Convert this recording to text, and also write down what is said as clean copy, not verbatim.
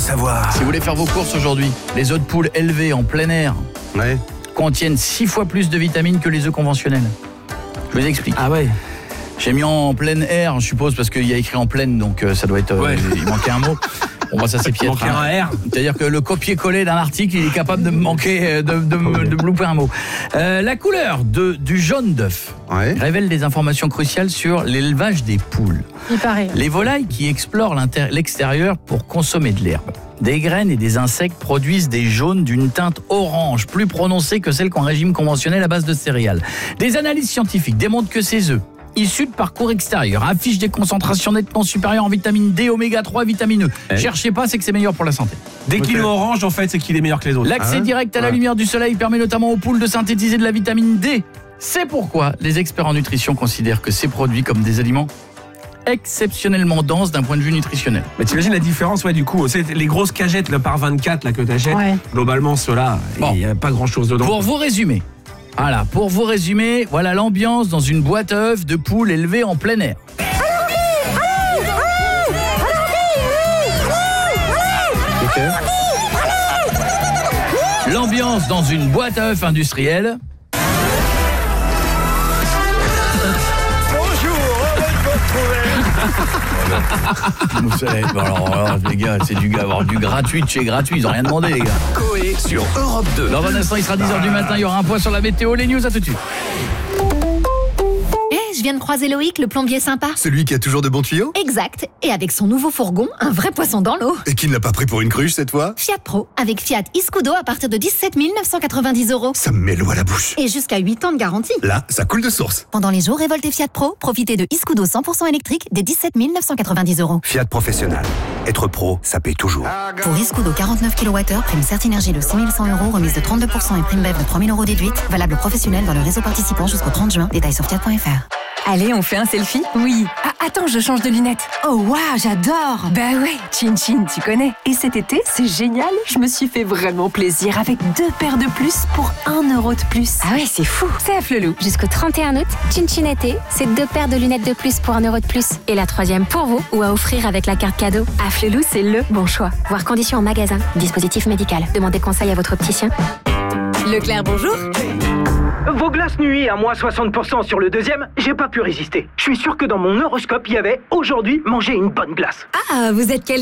savoir. Si vous voulez faire vos courses aujourd'hui, les œufs de poule élevés en plein air contiennent 6 fois plus de vitamines que les œufs conventionnels. Je vous explique. Ah ouais. J'ai mis en plein air, je suppose, parce qu'il y a écrit en pleine, donc ça doit être... il manquait un mot. Bon, bah, ça c'est piètre. Il manquait un R. C'est-à-dire que le copier-coller d'un article, il est capable de me manquer, de louper un mot. La couleur du jaune d'œuf révèle des informations cruciales sur l'élevage des poules. Il paraît. Les volailles qui explorent l'extérieur pour consommer de l'herbe, des graines et des insectes produisent des jaunes d'une teinte orange, plus prononcée que celle qu'en régime conventionnel à base de céréales. Des analyses scientifiques démontrent que ces œufs, issus de parcours extérieurs, affichent des concentrations nettement supérieures en vitamine D, oméga 3, vitamine E. Cherchez pas, c'est que c'est meilleur pour la santé. Dès qu'il est orange, en fait, c'est qu'il est meilleur que les autres. L'accès direct à la lumière du soleil permet notamment aux poules de synthétiser de la vitamine D. C'est pourquoi les experts en nutrition considèrent que ces produits comme des aliments exceptionnellement denses d'un point de vue nutritionnel. Mais t'imagines la différence, du coup, c'est les grosses cagettes là, par 24 là, que t'achètes, globalement, ceux-là, il n'y a pas grand-chose dedans. Pour vous résumer, voilà l'ambiance dans une boîte à œufs de poules élevées en plein air. L'ambiance dans une boîte à œufs industrielle. Vous savez, alors, les gars, c'est avoir du gratuit de chez gratuit, ils ont rien demandé, les gars. Coé sur Europe 2. Dans un instant, il sera 10h du matin, il y aura un point sur la météo, les news, à tout de suite. Je viens de croiser Loïc, le plombier sympa. Celui qui a toujours de bons tuyaux ? Exact. Et avec son nouveau fourgon, un vrai poisson dans l'eau. Et qui ne l'a pas pris pour une cruche cette fois ? Fiat Pro, avec Fiat Iscudo à partir de 17 990 €. Ça me met l'eau à la bouche. Et jusqu'à 8 ans de garantie. Là, ça coule de source. Pendant les jours révoltés Fiat Pro, profitez de Iscudo 100% électrique dès 17 990 €. Fiat Professionnel. Être pro, ça paye toujours. Pour Iscudo 49 kWh, prime Certinergie de 6 100 €, remise de 32% et prime BEV de 3 000 € déduite. Valable professionnel dans le réseau participant jusqu'au 30 juin. Détails sur fiat.fr. Allez, on fait un selfie ? Oui. Ah, attends, je change de lunettes. Oh, waouh, j'adore. Bah ouais, Chin Chin, tu connais. Et cet été, c'est génial. Je me suis fait vraiment plaisir avec 2 paires de plus pour 1 € de plus. Ah ouais, c'est fou. C'est à Flelou. Jusqu'au 31 août, Chin Chin été, c'est 2 paires de lunettes de plus pour 1 € de plus. Et la 3e pour vous, ou à offrir avec la carte cadeau. À Flelou, c'est le bon choix. Voir conditions en magasin. Dispositif médical. Demandez conseil à votre opticien. Leclerc, bonjour. Vos glaces nuit à moins 60% sur le deuxième, j'ai pas pu résister. Je suis sûr que dans mon horoscope, il y avait « Aujourd'hui, manger une bonne glace ». Ah, vous êtes quel